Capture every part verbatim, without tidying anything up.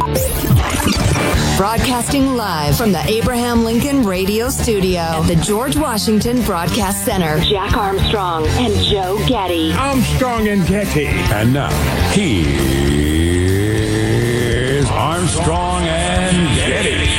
Broadcasting live from the Abraham Lincoln Radio Studio at the George Washington Broadcast Center. Jack Armstrong and Joe Getty. Armstrong and Getty. And now, here's Armstrong and Getty.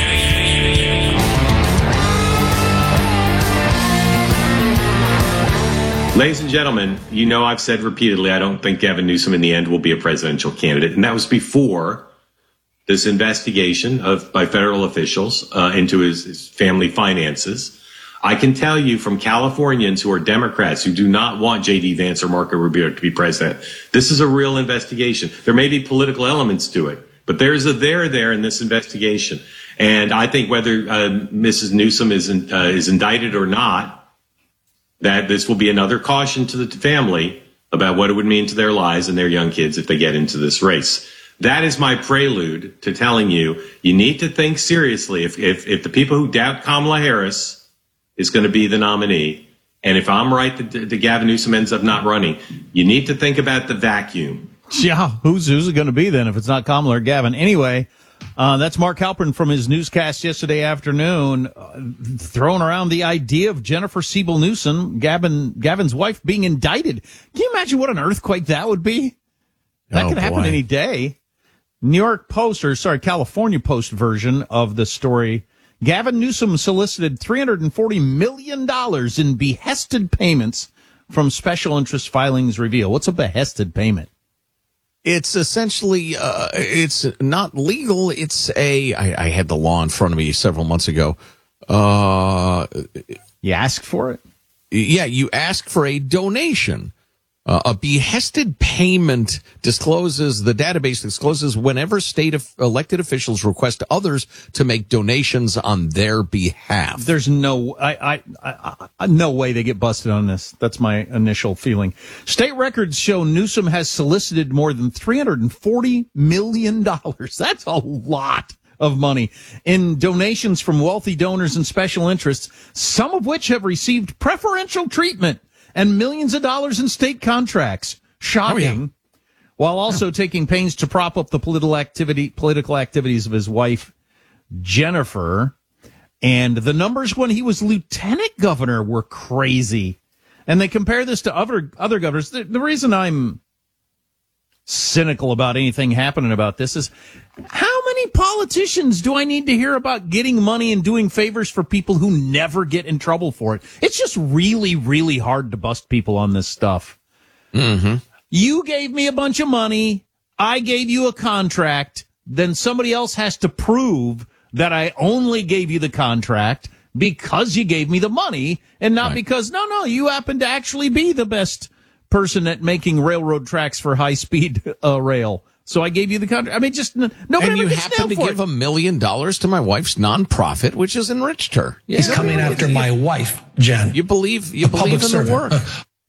Ladies and gentlemen, you know I've said repeatedly I don't think Gavin Newsom in the end will be a presidential candidate, and that was before this investigation of by federal officials uh, into his, his family finances. I can tell you from Californians who are Democrats who do not want J D Vance or Marco Rubio to be president, this is a real investigation. There may be political elements to it, but there's a there there in this investigation. And I think whether uh, Missus Newsom is in, uh, is indicted or not, that this will be another caution to the family about what it would mean to their lives and their young kids if they get into this race. That is my prelude to telling you, you need to think seriously. If, if, if the people who doubt Kamala Harris is going to be the nominee, and if I'm right that, that Gavin Newsom ends up not running, you need to think about the vacuum. Yeah, who's, who's it going to be then if it's not Kamala or Gavin? Anyway, uh, that's Mark Halperin from his newscast yesterday afternoon, uh, throwing around the idea of Jennifer Siebel Newsom, Gavin, Gavin's wife, being indicted. Can you imagine what an earthquake that would be? That oh, could happen boy. any day. New York Post, or sorry, California Post version of the story. Gavin Newsom solicited three hundred forty million dollars in behested payments from special interest filings reveal. What's a behested payment? It's essentially, uh, it's not legal. It's a, I, I had the law in front of me several months ago. Uh, you ask for it? Yeah, you ask for a donation. Uh, a behested payment discloses, the database discloses whenever state of elected officials request others to make donations on their behalf. There's no, I, I, I, I, no way they get busted on this. That's my initial feeling. State records show Newsom has solicited more than three hundred forty million dollars. That's a lot of money in donations from wealthy donors and special interests, some of which have received preferential treatment and millions of dollars in state contracts. Shocking. Oh, yeah. While also yeah. taking pains to prop up the political activity, political activities of his wife, Jennifer. And the numbers when he was lieutenant governor were crazy. And they compare this to other, other governors. The, the reason I'm cynical about anything happening about this is, how many politicians do I need to hear about getting money and doing favors for people who never get in trouble for it? It's just really, really hard to bust people on this stuff. Mm-hmm. You gave me a bunch of money. I gave you a contract. Then somebody else has to prove that I only gave you the contract because you gave me the money and not right. because, no, no, you happen to actually be the best person at making railroad tracks for high-speed uh, rail. So I gave you the contract. I mean, just nobody and ever you gets happen to for give it. a million dollars to my wife's nonprofit, which has enriched her. Yeah, He's coming after my wife, Jen. You believe you believe in servant. the work.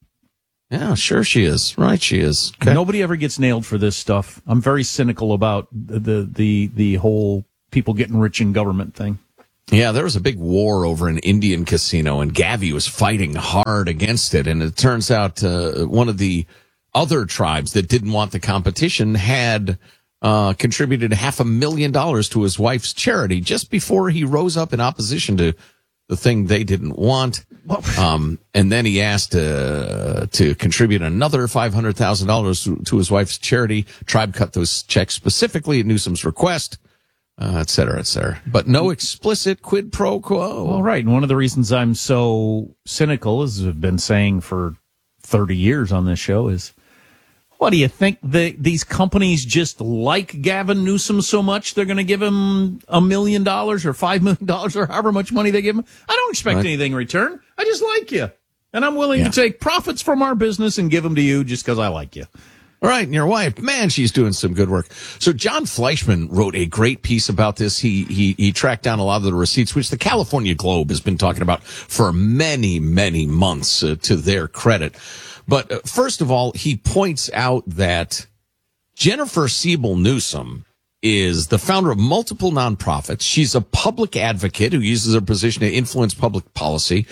Yeah, sure she is. Right, she is. Okay. Nobody ever gets nailed for this stuff. I'm very cynical about the the the, the whole people getting rich in government thing. Yeah, there was a big war over an Indian casino, and Gavi was fighting hard against it. And it turns out uh, one of the other tribes that didn't want the competition had uh, contributed half a million dollars to his wife's charity just before he rose up in opposition to the thing they didn't want. Um, and then he asked uh, to contribute another five hundred thousand dollars to his wife's charity. Tribe cut those checks specifically at Newsom's request. Uh, et cetera, et cetera. But no explicit quid pro quo. Well, right. And one of the reasons I'm so cynical, as I've been saying for thirty years on this show, is what do you think? The, these companies just like Gavin Newsom so much they're going to give him a million dollars or five million dollars or however much money they give him? I don't expect right. anything in return. I just like you. And I'm willing yeah. to take profits from our business and give them to you just because I like you. All right, and your wife, man, she's doing some good work. So John Fleischman wrote a great piece about this. He he he tracked down a lot of the receipts, which the California Globe has been talking about for many, many months, uh, to their credit. But uh, first of all, he points out that Jennifer Siebel Newsom is the founder of multiple nonprofits. She's a public advocate who uses her position to influence public policy.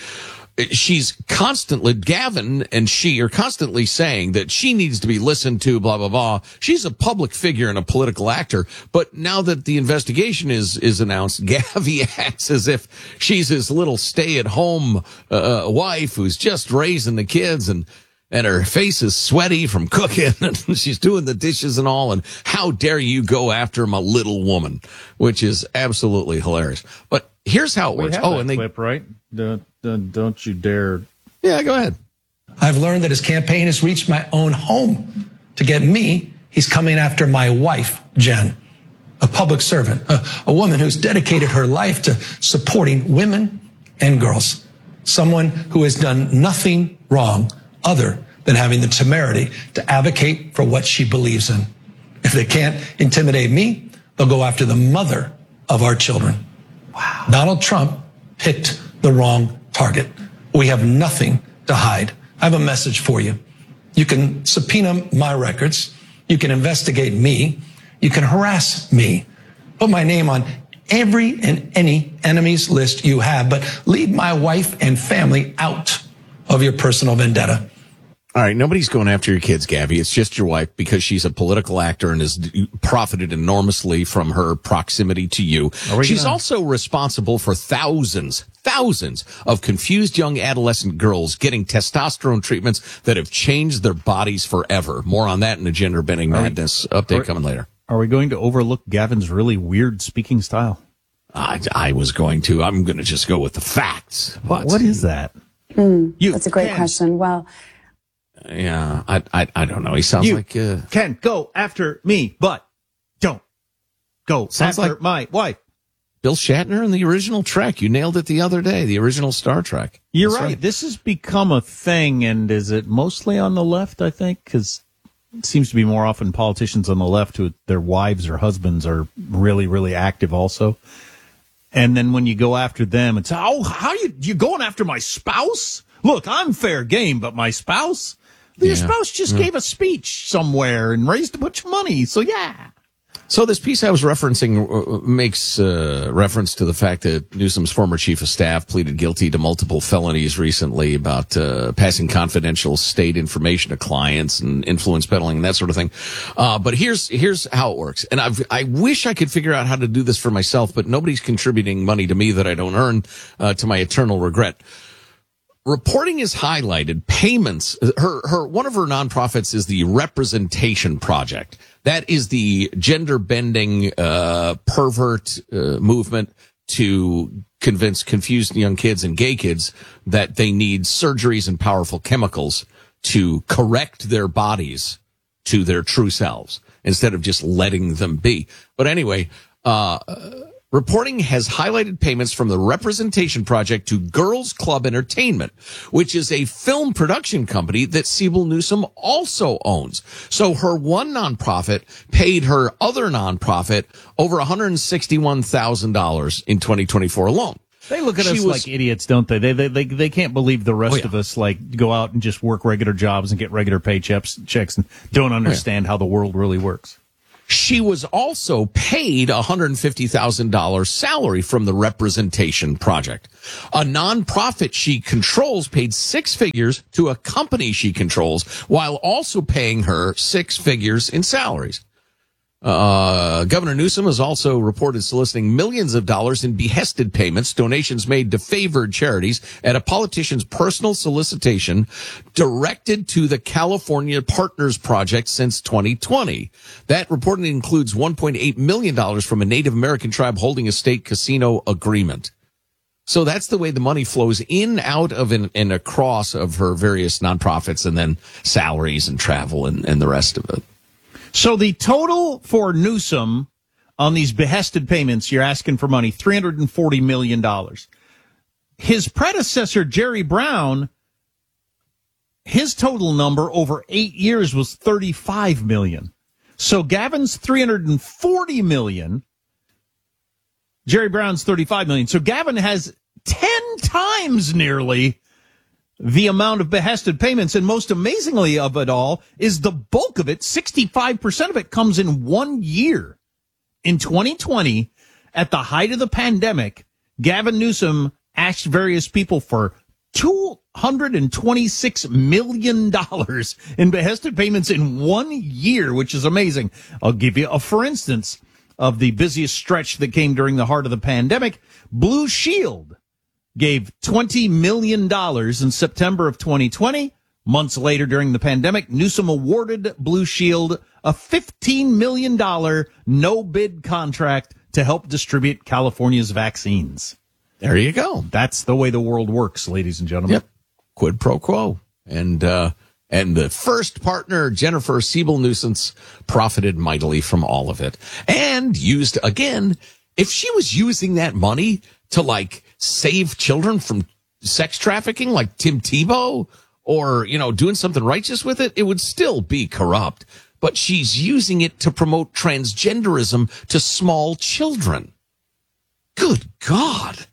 she's constantly, Gavin and she are constantly saying that she needs to be listened to, blah, blah, blah. She's a public figure and a political actor. But now that the investigation is, is announced, Gavi acts as if she's his little stay-at-home uh, wife who's just raising the kids, and and her face is sweaty from cooking, and she's doing the dishes and all, and how dare you go after my little woman, which is absolutely hilarious. But here's how it works. Oh, and and they clip, right? Don't, don't, don't you dare. Yeah, go ahead. I've learned that his campaign has reached my own home. To get me, he's coming after my wife, Jen, a public servant, a, a woman who's dedicated her life to supporting women and girls, someone who has done nothing wrong other than having the temerity to advocate for what she believes in. If they can't intimidate me, they'll go after the mother of our children. Wow. Donald Trump picked the wrong target. We have nothing to hide. I have a message for you. You can subpoena my records. You can investigate me. You can harass me. Put my name on every and any enemy's list you have, but leave my wife and family out of your personal vendetta. All right, nobody's going after your kids, Gavi. It's just your wife, because she's a political actor and has profited enormously from her proximity to you. She's gonna... also responsible for thousands, thousands of confused young adolescent girls getting testosterone treatments that have changed their bodies forever. More on that in the Gender Bending Madness we... update are... coming later. Are we going to overlook Gavin's really weird speaking style? I, I was going to. I'm going to just go with the facts. What, what is that? Mm, you, that's a great Ken. question. Well, yeah, I, I, I don't know. He sounds you like uh, Ken, go after me, but don't go sounds after like my wife. Bill Shatner in the original Trek. You nailed it the other day. The original Star Trek. You're right. right. This has become a thing, and is it mostly on the left? I think because it seems to be more often politicians on the left who their wives or husbands are really, really active also. And then when you go after them, it's, oh, how you you going after my spouse? Look, I'm fair game, but my spouse? Your yeah. spouse just yeah. gave a speech somewhere and raised a bunch of money, so yeah. So this piece I was referencing uh, makes uh, reference to the fact that Newsom's former chief of staff pleaded guilty to multiple felonies recently about uh, passing confidential state information to clients and influence peddling and that sort of thing. Uh, but here's here's how it works. And I've, I wish I could figure out how to do this for myself, but nobody's contributing money to me that I don't earn, uh, to my eternal regret. Reporting is highlighted payments. Her, her, one of her nonprofits is the Representation Project. That is the gender bending, uh, pervert, uh, movement to convince confused young kids and gay kids that they need surgeries and powerful chemicals to correct their bodies to their true selves instead of just letting them be. But anyway, uh, reporting has highlighted payments from the Representation Project to Girls Club Entertainment, which is a film production company that Siebel Newsom also owns. So her one nonprofit paid her other nonprofit over one hundred sixty-one thousand dollars in twenty twenty-four alone. They look at she us was, like idiots, don't they? They, they they they can't believe the rest oh, yeah. of us like go out and just work regular jobs and get regular paychecks checks and don't understand oh, yeah. how the world really works. She was also paid a one hundred fifty thousand dollars salary from the Representation Project. A nonprofit she controls paid six figures to a company she controls while also paying her six figures in salaries. Uh, Governor Newsom has also reported soliciting millions of dollars in behested payments, donations made to favored charities at a politician's personal solicitation directed to the California Partners Project since twenty twenty. That reporting includes one point eight million dollars from a Native American tribe holding a state casino agreement. So that's the way the money flows in, out of, and, and across of her various nonprofits, and then salaries and travel and, and the rest of it. So the total for Newsom on these behested payments, you're asking for money, three hundred forty million dollars. His predecessor, Jerry Brown, his total number over eight years was thirty-five million dollars. So Gavin's three hundred forty million dollars. Jerry Brown's thirty-five million dollars. So Gavin has ten times nearly the amount of behested payments, and most amazingly of it all is the bulk of it, sixty-five percent of it comes in one year. In twenty twenty, at the height of the pandemic, Gavin Newsom asked various people for two hundred twenty-six million dollars in behested payments in one year, which is amazing. I'll give you a for instance of the busiest stretch that came during the heart of the pandemic. Blue Shield gave twenty million dollars in September of twenty twenty. Months later during the pandemic, Newsom awarded Blue Shield a fifteen million dollars no-bid contract to help distribute California's vaccines. There you go. That's the way the world works, ladies and gentlemen. Yep. Quid pro quo. And, uh, and the first partner, Jennifer Siebel-Nuisance, profited mightily from all of it and used, again, if she was using that money to, like, save children from sex trafficking like Tim Tebow or, you know, doing something righteous with it, it would still be corrupt. But she's using it to promote transgenderism to small children. Good God.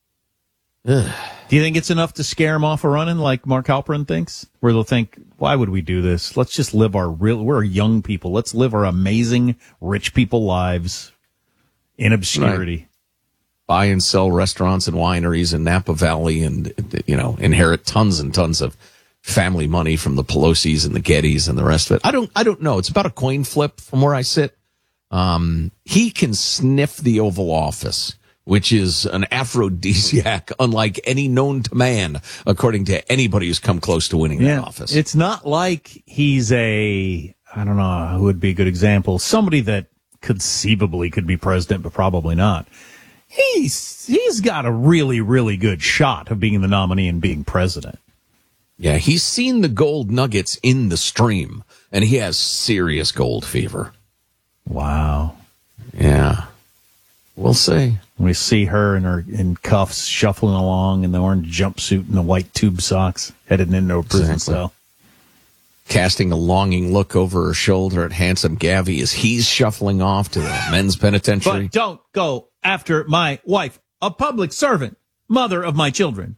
Ugh. Do you think it's enough to scare them off a running like Mark Halperin thinks? Where they'll think, why would we do this? Let's just live our real, we're young people. Let's live our amazing rich people lives in obscurity. Right. Buy and sell restaurants and wineries in Napa Valley and, you know, inherit tons and tons of family money from the Pelosi's and the Gettys and the rest of it. I don't, I don't know. It's about a coin flip from where I sit. Um, he can sniff the Oval Office, which is an aphrodisiac unlike any known to man, according to anybody who's come close to winning yeah, that office. It's not like he's a, I don't know who would be a good example, somebody that conceivably could be president, but probably not. He's, he's got a really, really good shot of being the nominee and being president. Yeah, he's seen the gold nuggets in the stream, and he has serious gold fever. Wow. Yeah. We'll see. We see her in her in cuffs shuffling along in the orange jumpsuit and the white tube socks, headed into a prison Exactly. cell. Casting a longing look over her shoulder at handsome Gavi as he's shuffling off to the men's penitentiary. But don't go after my wife, a public servant, mother of my children.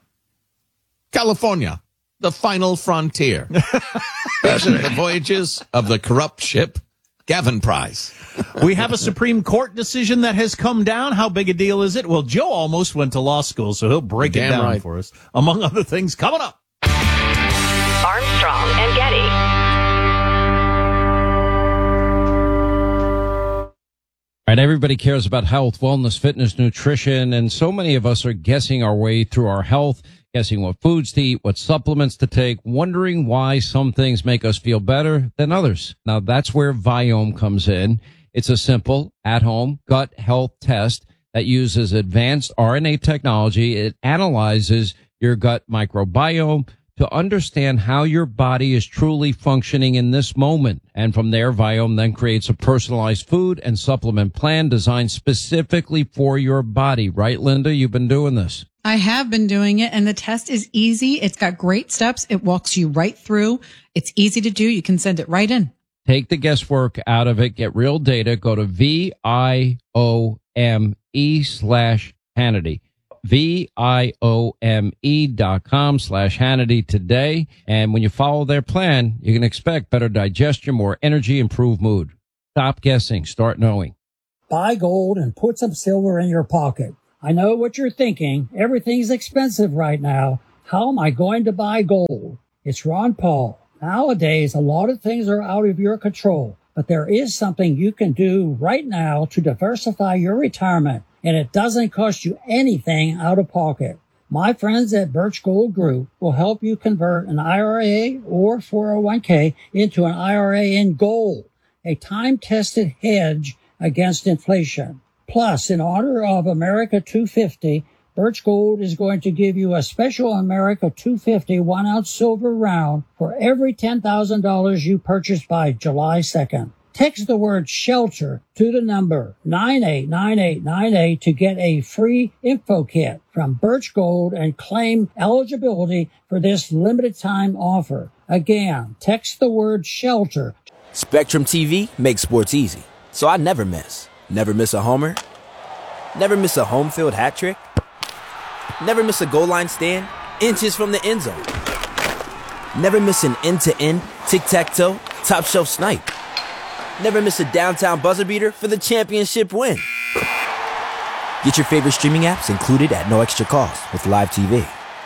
California, the final frontier. These are the voyages of the corrupt ship Gavin Prize. We have a Supreme Court decision that has come down. How big a deal is it? Well, Joe almost went to law school, so he'll break Damn it down right. for us. Among other things, coming up. Armstrong and Getty. All right, everybody cares about health, wellness, fitness, nutrition, and so many of us are guessing our way through our health, guessing what foods to eat, what supplements to take, wondering why some things make us feel better than others. Now, that's where Viome comes in. It's a simple, at-home gut health test that uses advanced R N A technology. It analyzes your gut microbiome to understand how your body is truly functioning in this moment. And from there, Viome then creates a personalized food and supplement plan designed specifically for your body. Right, Linda? You've been doing this. I have been doing it, and the test is easy. It's got great steps. It walks you right through. It's easy to do. You can send it right in. Take the guesswork out of it. Get real data. Go to V I O M E slash Hannity. V I O M E dot com slash Hannity today. And when you follow their plan, you can expect better digestion, more energy, improved mood. Stop guessing. Start knowing. Buy gold and put some silver in your pocket. I know what you're thinking. Everything's expensive right now. How am I going to buy gold? It's Ron Paul. Nowadays, a lot of things are out of your control, but there is something you can do right now to diversify your retirement, and it doesn't cost you anything out of pocket. My friends at Birch Gold Group will help you convert an I R A or four oh one k into an I R A in gold, a time-tested hedge against inflation. Plus, in honor of America two fifty, Birch Gold is going to give you a special America two fifty one-ounce silver round for every ten thousand dollars you purchase by July second. Text the word SHELTER to the number nine eight nine eight nine eight to get a free info kit from Birch Gold and claim eligibility for this limited time offer. Again, text the word SHELTER. Spectrum T V makes sports easy, so I never miss. Never miss a homer. Never miss a home field hat trick. Never miss a goal line stand inches from the end zone. Never miss an end-to-end, tic-tac-toe, top-shelf snipe. Never miss a downtown buzzer beater for the championship win. Get your favorite streaming apps included at no extra cost with Live T V.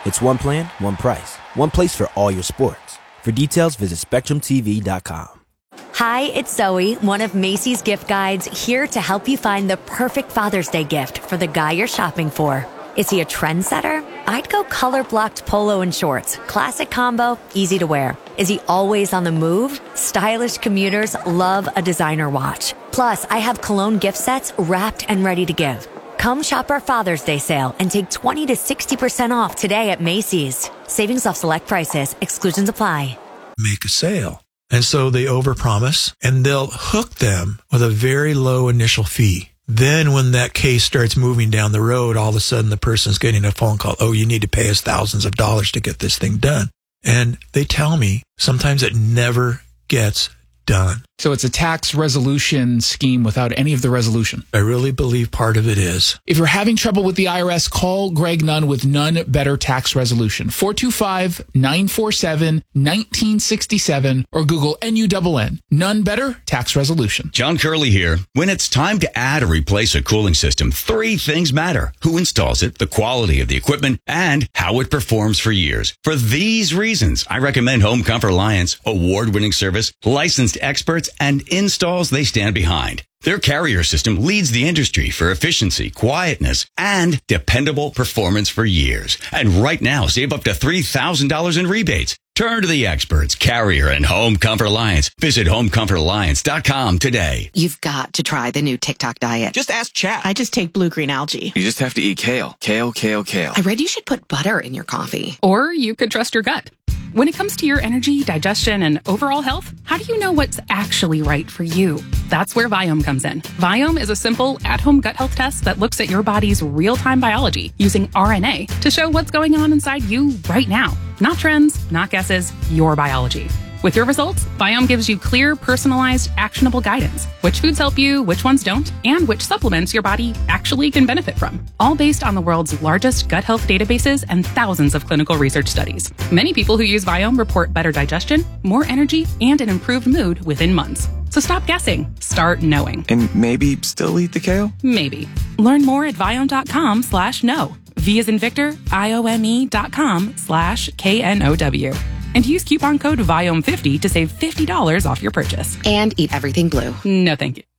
It's one plan, one price. One place for all your sports. For details, visit Spectrum T V dot com. Hi, it's Zoe, one of Macy's gift guides, here to help you find the perfect Father's Day gift for the guy you're shopping for. Is he a trendsetter? I'd go color-blocked polo and shorts. Classic combo, easy to wear. Is he always on the move? Stylish commuters love a designer watch. Plus, I have cologne gift sets wrapped and ready to give. Come shop our Father's Day sale and take twenty to sixty percent off today at Macy's. Savings off select prices. Exclusions apply. Make a sale. And so they overpromise, and they'll hook them with a very low initial fee. Then when that case starts moving down the road, all of a sudden the person's getting a phone call. Oh, you need to pay us thousands of dollars to get this thing done. And they tell me sometimes it never gets done. So it's a tax resolution scheme without any of the resolution. I really believe part of it is. If you're having trouble with the I R S, call Greg Nunn with Nunn Better Tax Resolution. four two five, nine four seven, one nine six seven or Google N U N N. Nunn Better Tax Resolution. John Curley here. When it's time to add or replace a cooling system, three things matter. Who installs it, the quality of the equipment, and how it performs for years. For these reasons, I recommend Home Comfort Alliance, award-winning service, licensed experts, and installs they stand behind. Their Carrier system leads the industry for efficiency, quietness, and dependable performance for years. And right now, save up to three thousand dollars in rebates. Turn to the experts, Carrier and Home Comfort Alliance. Visit home comfort alliance dot com today. You've got to try the new TikTok diet. Just ask chat. I just take blue-green algae. You just have to eat kale. Kale, kale, kale. I read you should put butter in your coffee. Or you could trust your gut. When it comes to your energy, digestion, and overall health, how do you know what's actually right for you? That's where Viome comes in. Viome is a simple, at-home gut health test that looks at your body's real-time biology using R N A to show what's going on inside you right now. Not trends, not guesses, your biology. With your results, Viome gives you clear, personalized, actionable guidance. Which foods help you, which ones don't, and which supplements your body actually can benefit from. All based on the world's largest gut health databases and thousands of clinical research studies. Many people who use Viome report better digestion, more energy, and an improved mood within months. So stop guessing. Start knowing. And maybe still eat the kale? Maybe. Learn more at viome.com slash no. V as in Victor, I-O-M-E dot com slash K N O W. And use coupon code Viome fifty to save fifty dollars off your purchase. And eat everything blue. No, thank you.